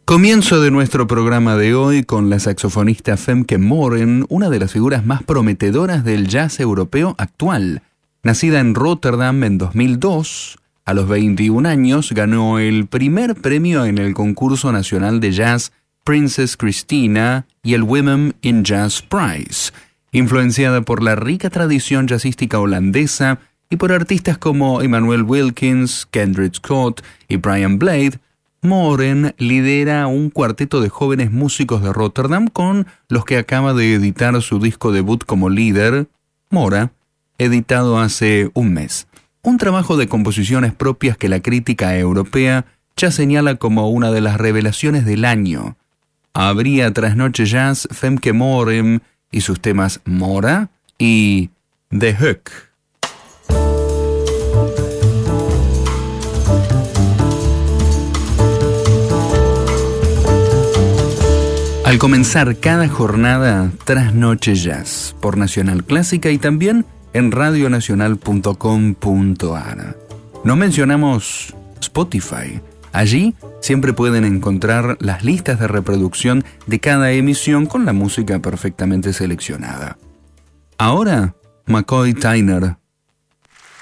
Comienzo de nuestro programa de hoy con la saxofonista Femke Moren, una de las figuras más prometedoras del jazz europeo actual. Nacida en Rotterdam en 2002, a los 21 años ganó el primer premio en el concurso nacional de jazz Princess Christina y el Women in Jazz Prize. Influenciada por la rica tradición jazzística holandesa y por artistas como Emmanuel Wilkins, Kendrick Scott y Brian Blade, Moren lidera un cuarteto de jóvenes músicos de Rotterdam con los que acaba de editar su disco debut como líder, Mora, editado hace un mes. Un trabajo de composiciones propias que la crítica europea ya señala como una de las revelaciones del año. Abría Trasnoche Jazz Femke Moren y sus temas Mora y The Hook. Al comenzar cada jornada, Trasnoche Jazz por Nacional Clásica y también en radionacional.com.ar. No mencionamos Spotify. Allí siempre pueden encontrar las listas de reproducción de cada emisión con la música perfectamente seleccionada. Ahora, McCoy Tyner